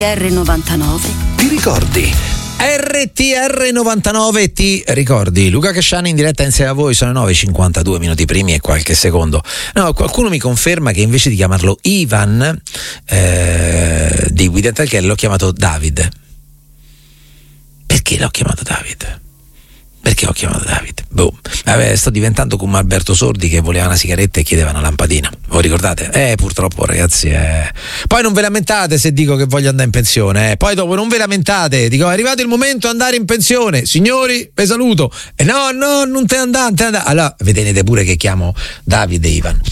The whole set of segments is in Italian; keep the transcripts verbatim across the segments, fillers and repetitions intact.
R novantanove. Ti ricordi? R T R novantanove, ti ricordi? Luca Casciani in diretta insieme a voi, sono nove e cinquantadue minuti primi e qualche secondo. No, qualcuno mi conferma che invece di chiamarlo Ivan eh, di Guida Talchè l'ho chiamato David. Perché l'ho chiamato David? Perché ho chiamato David? Boh. Vabbè, sto diventando come Alberto Sordi che voleva una sigaretta e chiedeva una lampadina. Voi ricordate? Eh, purtroppo ragazzi, eh. Poi non ve lamentate se dico che voglio andare in pensione, eh. Poi dopo non ve lamentate, dico è arrivato il momento di andare in pensione. Signori, vi saluto. E eh, no, no, non te andate, te andate. Allora, vedete pure che chiamo Davide Ivan.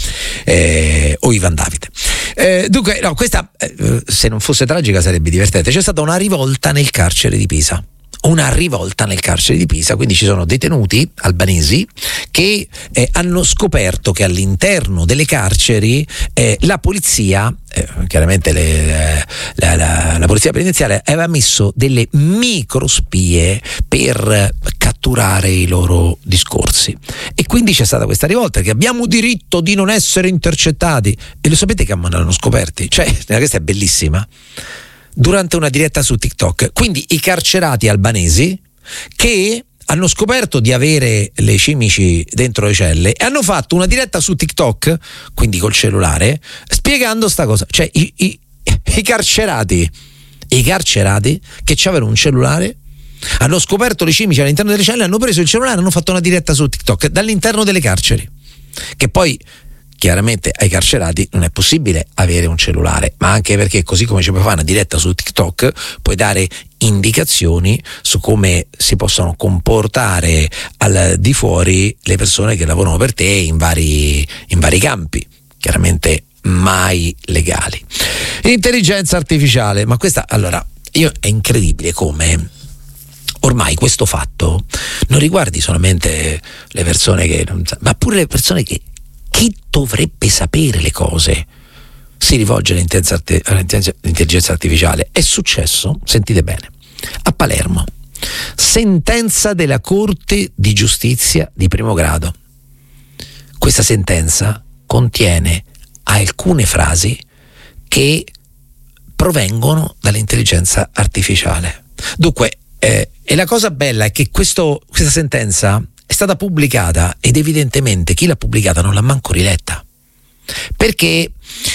Eh, o Ivan Davide. Eh, dunque, no, questa, eh, se non fosse tragica sarebbe divertente. C'è stata una rivolta nel carcere di Pisa. Una rivolta nel carcere di Pisa, quindi ci sono detenuti albanesi che eh, hanno scoperto che all'interno delle carceri eh, la polizia, eh, chiaramente le, la, la, la polizia penitenziaria aveva messo delle microspie per catturare i loro discorsi, e quindi c'è stata questa rivolta che abbiamo diritto di non essere intercettati, e lo sapete che hanno scoperti? Cioè, questa è bellissima. Durante una diretta su TikTok, quindi i carcerati albanesi che hanno scoperto di avere le cimici dentro le celle e hanno fatto una diretta su TikTok, quindi col cellulare, spiegando sta cosa. Cioè i, i, i carcerati i carcerati che avevano un cellulare hanno scoperto le cimici all'interno delle celle, hanno preso il cellulare e hanno fatto una diretta su TikTok dall'interno delle carceri, che poi chiaramente ai carcerati non è possibile avere un cellulare, ma anche perché così come ci puoi fare una diretta su TikTok puoi dare indicazioni su come si possono comportare al di fuori le persone che lavorano per te in vari, in vari campi, chiaramente mai legali. Intelligenza artificiale, ma questa, allora, io è incredibile come ormai questo fatto non riguardi solamente le persone che non, ma pure le persone che chi dovrebbe sapere le cose si rivolge all'intelligenza artificiale. È successo, sentite bene, a Palermo, sentenza della Corte di Giustizia di primo grado. Questa sentenza contiene alcune frasi che provengono dall'intelligenza artificiale. Dunque, eh, e la cosa bella è che questo, questa sentenza è stata pubblicata ed evidentemente chi l'ha pubblicata non l'ha manco riletta, perché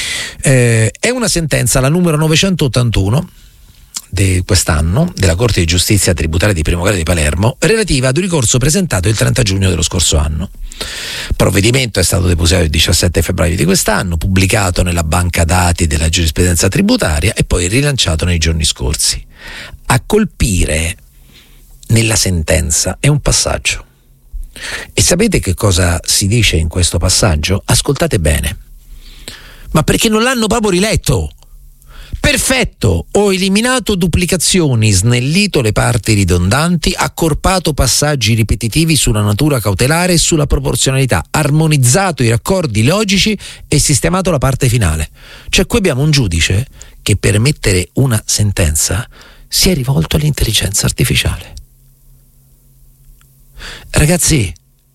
eh, è una sentenza, la numero novecentottantuno di quest'anno della Corte di Giustizia Tributaria di primo grado di Palermo, relativa ad un ricorso presentato il trenta giugno dello scorso anno. Il provvedimento è stato depositato il diciassette febbraio di quest'anno, pubblicato nella banca dati della giurisprudenza tributaria e poi rilanciato nei giorni scorsi. A colpire nella sentenza è un passaggio. E sapete che cosa si dice in questo passaggio? Ascoltate bene. Ma perché non l'hanno proprio riletto? Perfetto, ho eliminato duplicazioni, snellito le parti ridondanti, accorpato passaggi ripetitivi sulla natura cautelare e sulla proporzionalità, armonizzato i raccordi logici e sistemato la parte finale. Cioè qui abbiamo un giudice che per emettere una sentenza si è rivolto all'intelligenza artificiale. Ragazzi,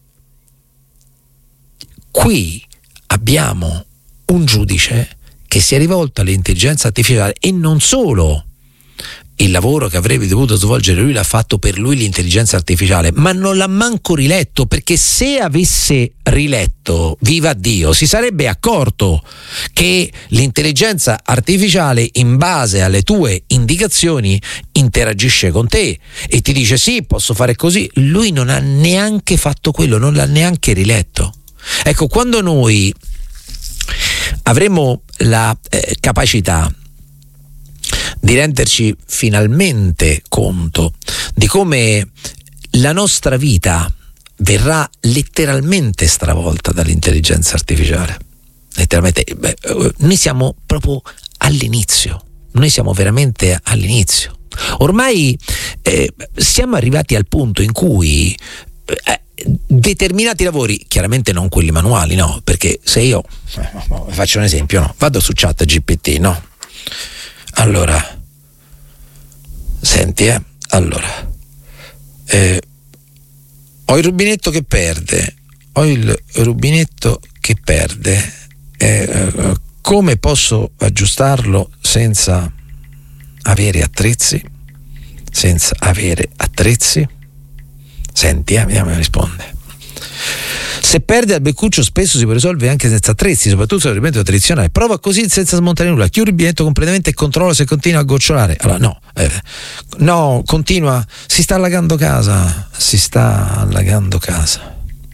qui abbiamo un giudice che si è rivolto all'intelligenza artificiale e non solo il lavoro che avrebbe dovuto svolgere lui l'ha fatto per lui l'intelligenza artificiale, ma non l'ha manco riletto, perché se avesse riletto, viva Dio, si sarebbe accorto che l'intelligenza artificiale in base alle tue indicazioni interagisce con te e ti dice sì, posso fare così. Lui non ha neanche fatto quello, non l'ha neanche riletto. Ecco, quando noi avremo la eh, capacità di renderci finalmente conto di come la nostra vita verrà letteralmente stravolta dall'intelligenza artificiale, letteralmente, beh, noi siamo proprio all'inizio, noi siamo veramente all'inizio. Ormai eh, siamo arrivati al punto in cui eh, determinati lavori, chiaramente non quelli manuali, no, perché se io faccio un esempio, no, vado su Chat G P T, no, allora senti eh allora eh, ho il rubinetto che perde ho il rubinetto che perde eh, come posso aggiustarlo senza avere attrezzi, senza avere attrezzi. Senti, eh, vediamo come risponde. Se perde al beccuccio spesso si può risolvere anche senza attrezzi, soprattutto se il rubinetto tradizionale. Prova così senza smontare nulla, chiudi il rubinetto completamente e controlla se continua a gocciolare. Allora no, eh, no, continua, si sta allagando casa, si sta allagando casa.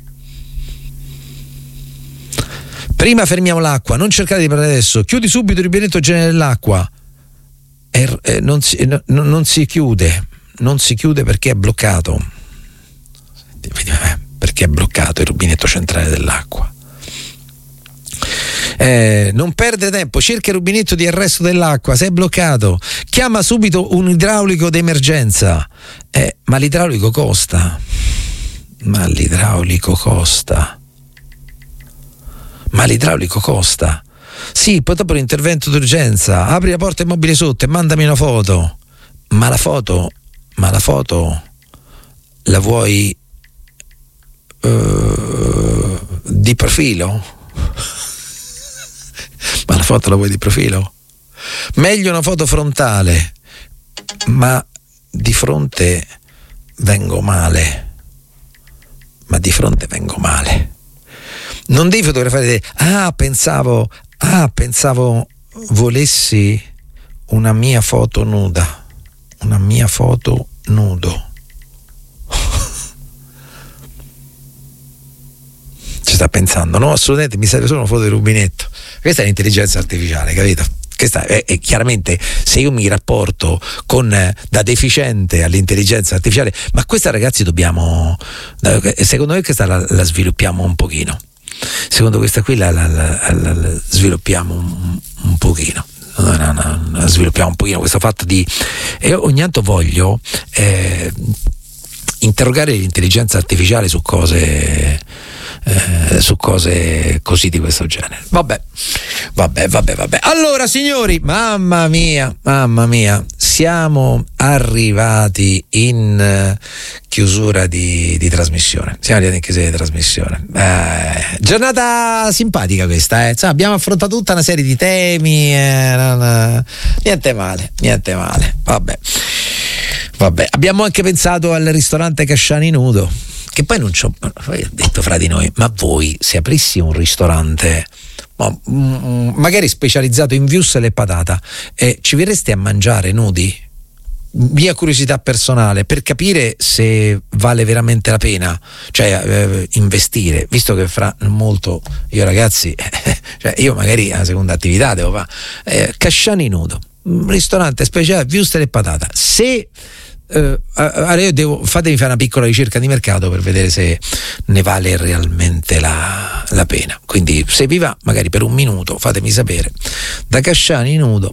Prima fermiamo l'acqua, non cercate di parlare adesso, chiudi subito il rubinetto genere dell'acqua. Er, eh, non, si, eh, no, non si chiude, non si chiude perché è bloccato. Senti, vediamo, eh. Perché è bloccato il rubinetto centrale dell'acqua. Eh, non perdere tempo, cerca il rubinetto di arresto dell'acqua, se è bloccato chiama subito un idraulico d'emergenza. Eh, ma l'idraulico costa, ma l'idraulico costa, ma l'idraulico costa. Sì, poi dopo l'intervento d'urgenza, apri la porta immobile sotto e mandami una foto. Ma la foto, ma la foto la vuoi Uh, di profilo? Ma la foto la vuoi di profilo? Meglio una foto frontale, ma di fronte vengo male, ma di fronte vengo male. Non devi fotografare. Ah, pensavo, ah, pensavo volessi una mia foto nuda, una mia foto nudo. Ci sta pensando? No, assolutamente, mi serve solo una foto di rubinetto. Questa è l'intelligenza artificiale, capito? Questa è, è chiaramente, se io mi rapporto con da deficiente all'intelligenza artificiale, ma questa, ragazzi, dobbiamo, secondo me questa la, la sviluppiamo un pochino. Secondo questa qui la, la, la, la, la sviluppiamo un, un pochino. No, no, no, la sviluppiamo un pochino questo fatto di, e ogni tanto voglio eh, interrogare l'intelligenza artificiale su cose Eh, su cose così di questo genere. Vabbè, vabbè, vabbè, vabbè. Allora, signori, mamma mia, mamma mia, siamo arrivati in uh, chiusura di, di trasmissione. Siamo arrivati in chiusura di trasmissione. Eh, giornata simpatica questa, eh. Insomma, abbiamo affrontato tutta una serie di temi. Eh, non, uh, niente male, niente male. Vabbè, vabbè. Abbiamo anche pensato al ristorante Casciani Nudo. Che poi non c'ho, poi ho detto fra di noi, ma voi se aprissi un ristorante magari specializzato in wurstel e patata, eh, ci verreste a mangiare nudi? Mia curiosità personale, per capire se vale veramente la pena, cioè eh, investire, visto che fra molto io ragazzi, eh, cioè io magari a seconda attività devo fare eh, Casciani Nudo, un ristorante speciale wurstel e patata. Se Uh, allora io devo, fatemi fare una piccola ricerca di mercato per vedere se ne vale realmente la, la pena. Quindi se vi va, magari per un minuto fatemi sapere. Da Casciani Nudo,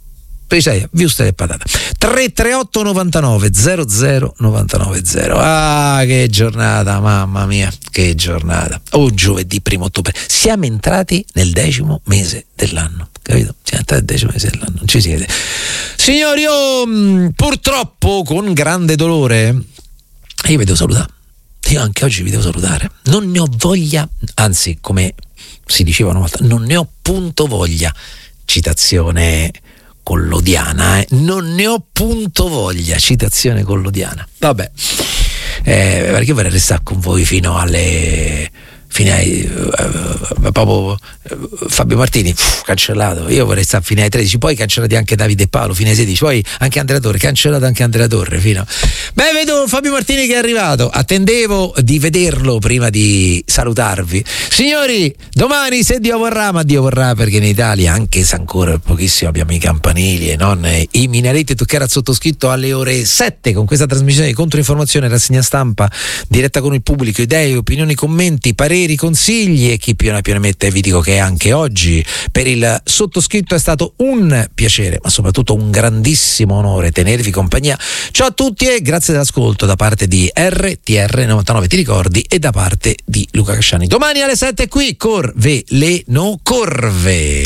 wurstel e patata. Tre tre otto novantanove zero zero novantanove zero. Ah, che giornata, mamma mia, che giornata. Oh, giovedì primo ottobre. Siamo entrati nel decimo mese dell'anno, capito? Siamo entrati nel decimo mese dell'anno, non ci siete. Signori, io mh, purtroppo con grande dolore io vi devo salutare. Io anche oggi vi devo salutare. Non ne ho voglia, anzi, come si diceva una volta, non ne ho punto voglia. Citazione collodiana, eh? Non ne ho punto voglia. Citazione collodiana. Vabbè, eh, perché io vorrei restare con voi fino alle fino ai uh, proprio uh, Fabio Martini uff, cancellato, io vorrei stare fino ai tredici, poi cancellati anche Davide e Paolo fino ai sedici, poi anche Andrea Torre, cancellato anche Andrea Torre fino. Beh, vedo Fabio Martini che è arrivato, attendevo di vederlo prima di salutarvi. Signori, domani se Dio vorrà, ma Dio vorrà, perché in Italia, anche se ancora pochissimo abbiamo i campanili e non i minaretti, toccare al sottoscritto alle ore sette con questa trasmissione di controinformazione, rassegna stampa diretta con il pubblico, idee, opinioni, commenti, pareri, consigli, e chi più ne più ne mette. Vi dico che anche oggi per il sottoscritto è stato un piacere, ma soprattutto un grandissimo onore tenervi compagnia. Ciao a tutti e grazie dell'ascolto da parte di R T R novantanove, ti ricordi, e da parte di Luca Casciani. Domani alle sette qui Corve le no Corve.